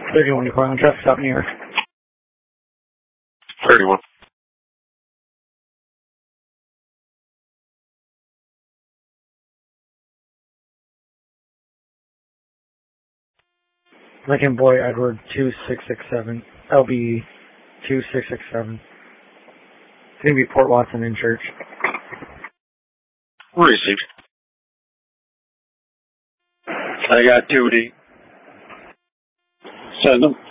31 to Cortland, traffic stop New York. 31. Lincoln Boy Edward 2667. LB 2667. It's going to be Port Watson in church. Received. I got duty. Send them.